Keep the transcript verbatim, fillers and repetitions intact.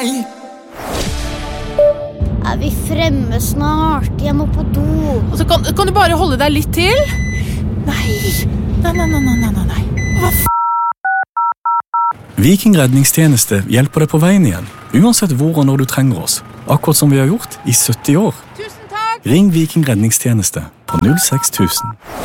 Er vi fremme snart? Jeg må på do. Altså, kan, kan du bare holde deg litt til? Nei, nei, nei, nei, nei, nei, nei. Hva f***? Viking redningstjeneste hjelper deg på veien igjen, uansett hvor og når du trenger oss. Akkurat som vi har gjort i sytti år. Tusen takk! Ring Viking redningstjeneste på null seks tusen.